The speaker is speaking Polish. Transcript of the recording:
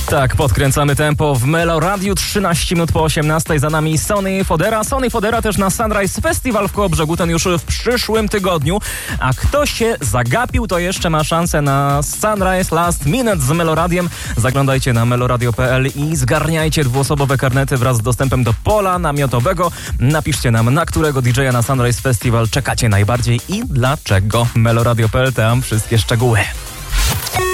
Tak, podkręcamy tempo w Melo Radiu, 13 minut po 18. Za nami Sonny Fodera. Sonny Fodera też na Sunrise Festival w Kołobrzegu, ten już w przyszłym tygodniu. A kto się zagapił, to jeszcze ma szansę na Sunrise Last Minute z Melo Radiem. Zaglądajcie na meloradio.pl i zgarniajcie dwuosobowe karnety wraz z dostępem do pola namiotowego. Napiszcie nam, na którego DJ-a na Sunrise Festival czekacie najbardziej i dlaczego. meloradio.pl, tam wszystkie szczegóły.